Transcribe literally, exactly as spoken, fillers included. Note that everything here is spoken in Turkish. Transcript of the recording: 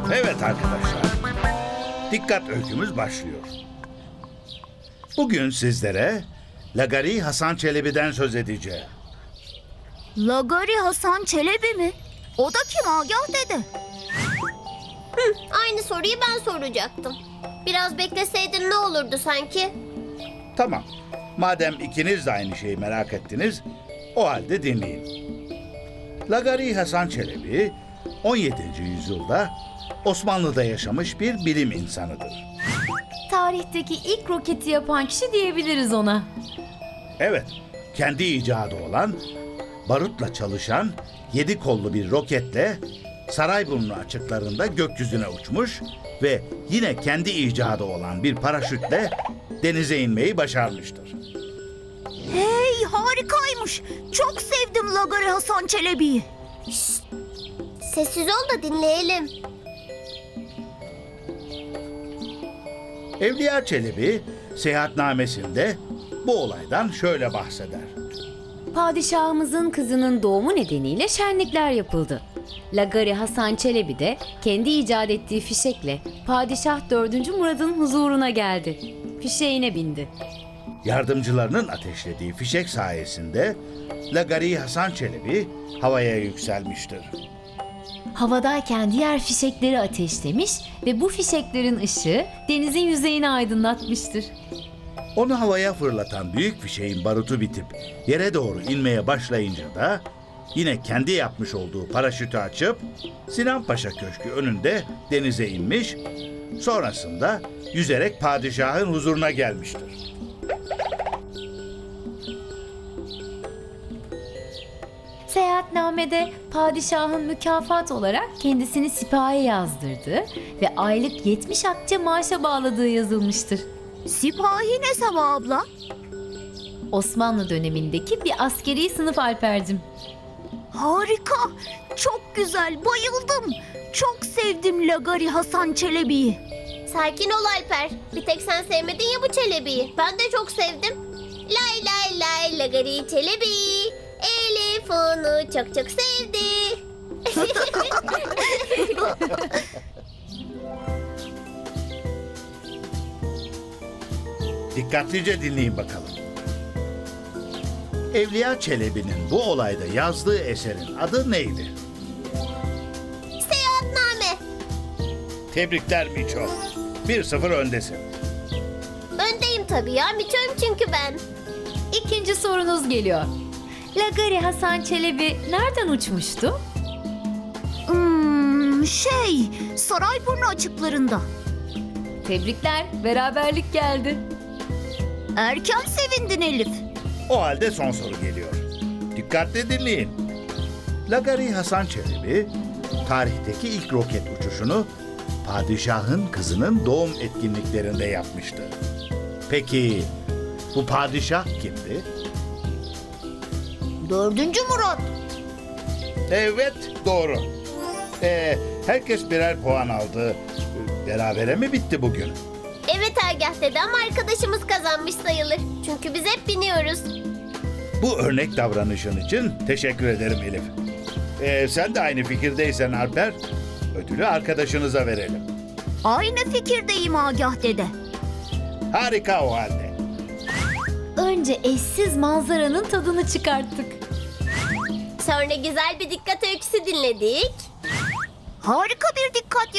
Evet arkadaşlar, dikkat öykümüz başlıyor. Bugün sizlere Lagari Hasan Çelebi'den söz edeceğim. Lagari Hasan Çelebi mi? O da kim Agah dede? Hı, aynı soruyu ben soracaktım. Biraz bekleseydin ne olurdu sanki? Tamam, madem ikiniz de aynı şeyi merak ettiniz, o halde dinleyin. Lagari Hasan Çelebi, on yedinci yüzyılda Osmanlı'da yaşamış bir bilim insanıdır. Tarihteki ilk roketi yapan kişi diyebiliriz ona. Evet, kendi icadı olan, barutla çalışan yedi kollu bir roketle Sarayburnu açıklarında gökyüzüne uçmuş ve yine kendi icadı olan bir paraşütle denize inmeyi başarmıştır. Hey, harikaymış. Çok sevdim Lagari Hasan Çelebi'yi. Sessiz ol da dinleyelim. Evliya Çelebi seyahatnamesinde bu olaydan şöyle bahseder. Padişahımızın kızının doğumu nedeniyle şenlikler yapıldı. Lagari Hasan Çelebi de kendi icat ettiği fişekle Padişah dördüncü Murad'ın huzuruna geldi. Fişeğine bindi. Yardımcılarının ateşlediği fişek sayesinde Lagari Hasan Çelebi havaya yükselmiştir. Havadayken diğer fişekleri ateşlemiş ve bu fişeklerin ışığı denizin yüzeyini aydınlatmıştır. Onu havaya fırlatan büyük fişeğin barutu bitip yere doğru inmeye başlayınca da yine kendi yapmış olduğu paraşütü açıp Sinan Paşa Köşkü önünde denize inmiş, sonrasında yüzerek padişahın huzuruna gelmiştir. Seyahatnamede padişahın mükafat olarak kendisini sipahi yazdırdığı ve aylık yetmiş akçe maaşa bağladığı yazılmıştır. Sipahi ne Sema abla? Osmanlı dönemindeki bir askeri sınıf Alper'cim. Harika. Çok güzel. Bayıldım. Çok sevdim Lagari Hasan Çelebi'yi. Sakin ol Alper. Bir tek sen sevmedin ya bu Çelebi'yi. Ben de çok sevdim. Lay lay lay Lagari Çelebi. Elif onu çok çok sevdi. Dikkatlice dinleyin bakalım. Evliya Çelebi'nin bu olayda yazdığı eserin adı neydi? Seyahatname. Tebrikler Miço. bir sıfır öndesin. Öndeyim tabii ya. Miço'yum çünkü ben. İkinci sorunuz geliyor. Lagari Hasan Çelebi nereden uçmuştu? Hmm, şey, Sarayburnu açıklarında. Tebrikler, beraberlik geldi. Erken sevindin Elif. O halde son soru geliyor. Dikkatle dinleyin. Lagari Hasan Çelebi, tarihteki ilk roket uçuşunu padişahın kızının doğum etkinliklerinde yapmıştı. Peki bu padişah kimdi? Dördüncü Murat. Evet, doğru. Ee, herkes birer puan aldı. Berabere mi bitti bugün? Evet Agah dede ama arkadaşımız kazanmış sayılır. Çünkü biz hep biniyoruz. Bu örnek davranışın için teşekkür ederim Elif. Ee, sen de aynı fikirdeysen Alper, ödülü arkadaşınıza verelim. Aynı fikirdeyim Agah dede. Harika o halde. Önce eşsiz manzaranın tadını çıkarttık. Sonra güzel bir dikkat öyküsü dinledik. Harika bir dikkat